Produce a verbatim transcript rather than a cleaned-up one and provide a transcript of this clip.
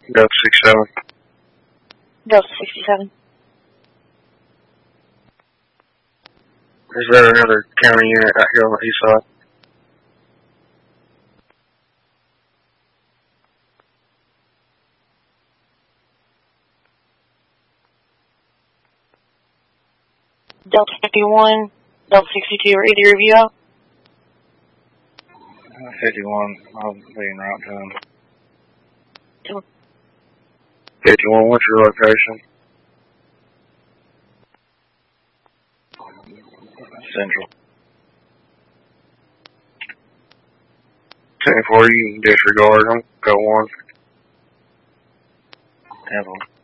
Delta sixty-seven. Delta sixty-seven. Is there another county unit out here on the east side? Delta fifty-one, Delta sixty-two, are either of you out? fifty-one, I'll be en route to him. Two. fifty-one, what's your location? Central. ten four, you can disregard them. Go one. ten four.